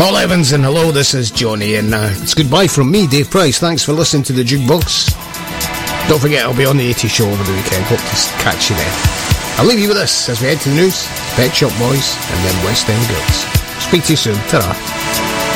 Paul Evans and hello, this is Johnny, and it's goodbye from me, Dave Price. Thanks for listening to the Jukebox. Don't forget, I'll be on the 80s show over the weekend. Hope to catch you then. I'll leave you with this as we head to the news. Pet Shop Boys and then West End Girls. Speak to you soon. Ta-ra.